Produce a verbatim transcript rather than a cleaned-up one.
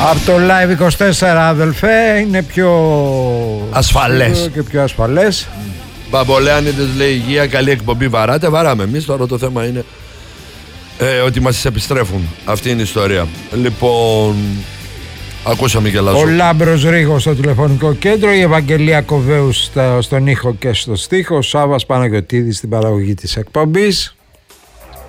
Από το Live είκοσι τέσσερα, αδελφέ, είναι πιο ασφαλές και πιο ασφαλές. Μπαμπολεάνιδες λέει υγεία, καλή εκπομπή, βαράτε, βαράμε εμείς. Τώρα το θέμα είναι ε, ότι μας επιστρέφουν. Αυτή είναι η ιστορία. Λοιπόν, ακούσαμε και Λάζο. Ο Λάμπρος Ρίγος στο τηλεφωνικό κέντρο, η Ευαγγελία Κοβέου στον ήχο και στο στίχο, ο Σάββας Παναγιωτίδης στην παραγωγή της εκπομπής.